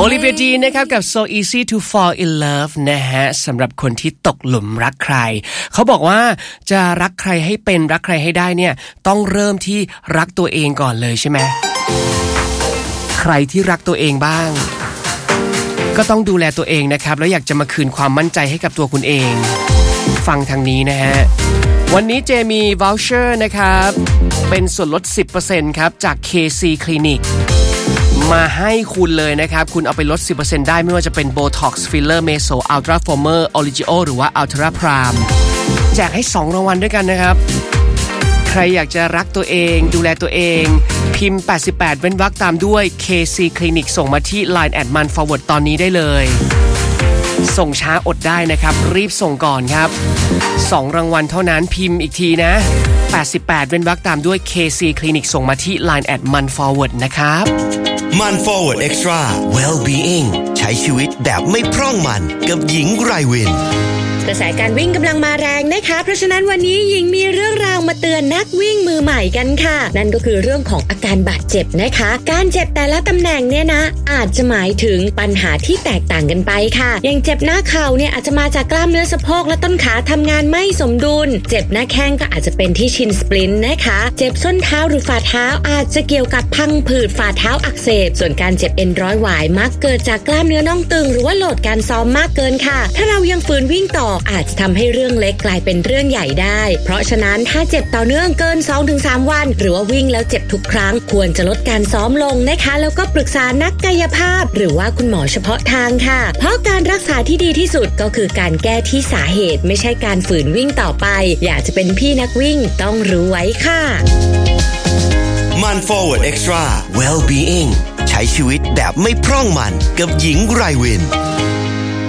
Olivia Dean นะครับกับ So Easy to Fall in Love นะฮะสำหรับคนที่ตกหลุมรักใครเขาบอกว่าจะรักใครให้เป็นรักใครให้ได้เนี่ยต้องเริ่มที่รักตัวเองก่อนเลยใช่ไหมใครที่รักตัวเองบ้างก็ต้องดูแลตัวเองนะครับแล้วอยากจะมาคืนความมั่นใจให้กับตัวคุณเองฟังทางนี้นะฮะวันนี้เจมี voucher นะครับเป็นส่วนลด 10% ครับจาก KC Clinic มาให้คุณเลยนะครับคุณเอาไปลด 10% ได้ไม่ว่าจะเป็น Botox Filler Meso Ultra Former Origio หรือว่า Ultra Prime แจกให้2รางวัลด้วยกันนะครับใครอยากจะรักตัวเองดูแลตัวเองพิมพ์88เว้นวรรคตามด้วย KC Clinic ส่งมาที่ Line @man forward ตอนนี้ได้เลยส่งช้าอดได้นะครับรีบส่งก่อนครับ2รางวัลเท่านั้นพิมพ์อีกทีนะ88เว้นวรรคตามด้วย KC Clinic ส่งมาที่ Line @man forward นะครับ Man Forward Extra Well-being ใช้ชีวิตแบบไม่พร่องมันกับหญิงไรวินกระแสการวิ่งกำลังมาแรงนะคะเพราะฉะนั้นวันนี้หญิงมีเรื่องราวมาเตือนนักวิ่งมือใหม่กันค่ะนั่นก็คือเรื่องของอาการบาดเจ็บนะคะการเจ็บแต่ละตำแหน่งเนี่ยนะอาจจะหมายถึงปัญหาที่แตกต่างกันไปค่ะอย่างเจ็บหน้าเข่าเนี่ยอาจจะมาจากกล้ามเนื้อสะโพกและต้นขาทำงานไม่สมดุลเจ็บหน้าแข้งก็อาจจะเป็นที่ชินสปลินต์นะคะเจ็บส้นเท้าหรือฝ่าเท้าอาจจะเกี่ยวกับพังผืดฝ่าเท้าอักเสบส่วนการเจ็บเอ็นร้อยหวายมักเกิดจากกล้ามเนื้อน่องตึงหรือว่าโหลดการซ้อมมากเกินค่ะถ้าเรายังฝืนวิ่งต่ออาจจะทำให้เรื่องเล็กกลายเป็นเรื่องใหญ่ได้เพราะฉะนั้นถ้าเจ็บต่อเนื่องเกิน 2-3 วันหรือว่าวิ่งแล้วเจ็บทุกครั้งควรจะลดการซ้อมลงนะคะแล้วก็ปรึกษานักกายภาพหรือว่าคุณหมอเฉพาะทางค่ะเพราะการรักษาที่ดีที่สุดก็คือการแก้ที่สาเหตุไม่ใช่การฝืนวิ่งต่อไปอยากจะเป็นพี่นักวิ่งต้องรู้ไว้ค่ะ Man Forward Extra Well-being ใช้ชีวิตแบบไม่พร่องมันกับหญิงไรวิน